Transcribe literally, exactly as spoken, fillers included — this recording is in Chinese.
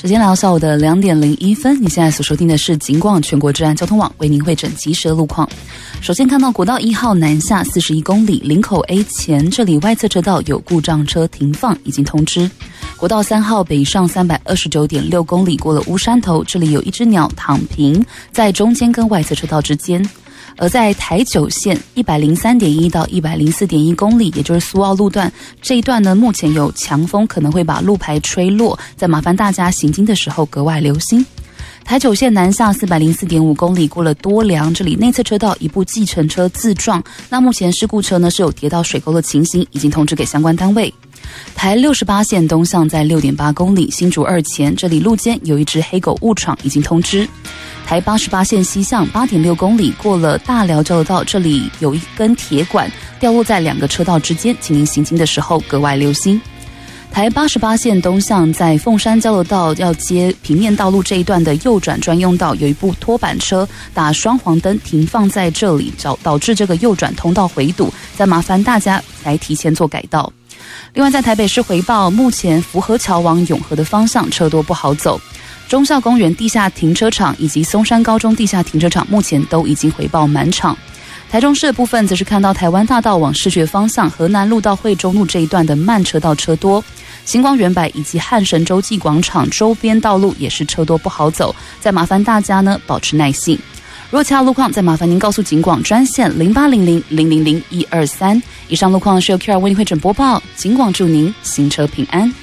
时间来到下午的两点零一分，你现在所收听的是警广全国治安交通网为您会诊及时的路况。首先看到国道一号南下四十一公里林口 A 前，这里外侧车道有故障车停放，已经通知。国道三号北上三百二十九点六公里，过了乌山头，这里有一只鸟躺平在中间跟外侧车道之间。而在台九线一百零三点一到一百零四点一公里，也就是苏澳路段这一段呢，目前有强风可能会把路牌吹落，在麻烦大家行经的时候格外留心。台九线南下四百零四点五公里，过了多良，这里内侧车道一部计程车自撞，那目前事故车呢是有跌到水沟的情形，已经通知给相关单位。台六十八线东向在六点八公里新竹二前，这里路肩有一只黑狗误闯，已经通知。台八十八线西向八点六公里，过了大寮交流道，这里有一根铁管掉落在两个车道之间，请您行经的时候格外留心。台八十八线东向在凤山交流道要接平面道路这一段的右转专用道，有一部拖板车打双黄灯停放在这里，导致这个右转通道回堵，再麻烦大家来提前做改道。另外在台北市回报，目前福和桥往永和的方向车多不好走，忠孝公园地下停车场以及松山高中地下停车场目前都已经回报满场。台中市的部分则是看到台湾大道往市区方向河南路到惠中路这一段的慢车道车多，星光远百以及汉神洲际广场周边道路也是车多不好走，再麻烦大家呢保持耐性。若其他路况，再麻烦您告诉警广专线零八零零零零零一二三。以上路况是由 Q R 为您会诊播报，警广祝您行车平安。